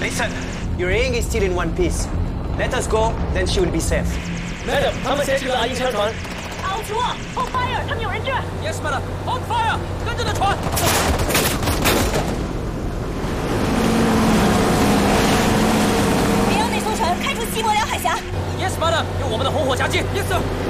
Listen, your ring is still in one piece. Let us go, then she will be safe. Madam，他们先去了阿英商船。 奥斯沃 ，Hold fire，他们有人质。 Yes, madam. Hold fire，跟着那船。 别让那艘船开出西伯辽海峡。 Yes, madam. 用我们的红火夹击。Yes, sir.